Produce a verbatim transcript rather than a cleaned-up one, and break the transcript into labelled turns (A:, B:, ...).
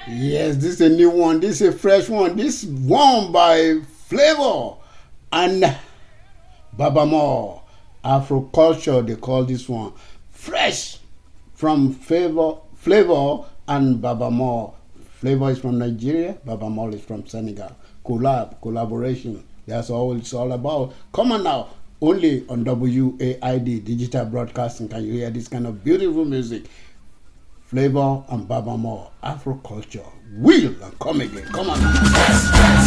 A: Yes, this is a new one. This is a fresh one. This one by Flavor and Baba More. Afro culture, they call this one. Fresh from Flavor, Flavor and Baba More. Flavor is from Nigeria. Baba More is from Senegal. Collab, collaboration. That's all it's all about. Come on now. Only on W A I D, Digital Broadcasting, can you hear this kind of beautiful music. Flavor and Baba More, Afro culture. Will and come again. Come on.